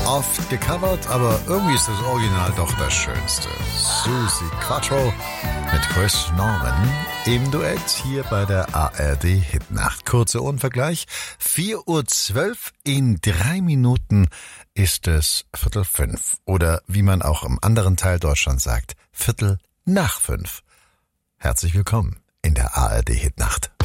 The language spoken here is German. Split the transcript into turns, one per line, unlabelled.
oft gecovert, aber irgendwie ist das Original doch das Schönste. Suzi Quatro mit Chris Norman im Duett hier bei der ARD Hitnacht. Kurzer Ohrenvergleich. 4:12 Uhr, in 3 Minuten ist es 4:45. Oder wie man auch im anderen Teil Deutschlands sagt, 4:45. Herzlich willkommen in der ARD Hitnacht.